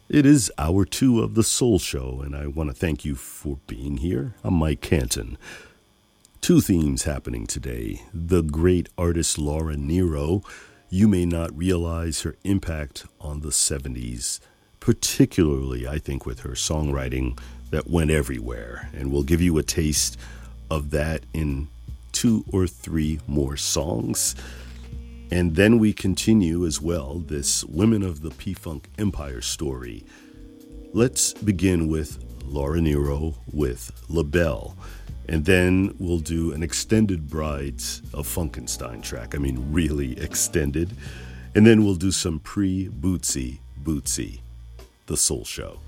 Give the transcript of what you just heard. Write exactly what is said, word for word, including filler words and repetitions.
It is hour two of the Soul Show, and I want to thank you for being here. I'm Mike Canton. Two themes happening today. The great artist Laura Nyro. You may not realize her impact on the seventies, particularly, I think, with her songwriting that went everywhere. And we'll give you a taste of that in two or three more songs. And then we continue as well this Women of the P-Funk Empire story. Let's begin with Laura Nyro with La Belle. And then we'll do an extended Brides of Funkenstein track. I mean, really extended. And then we'll do some pre-Bootsy Bootsy, the Soul Show.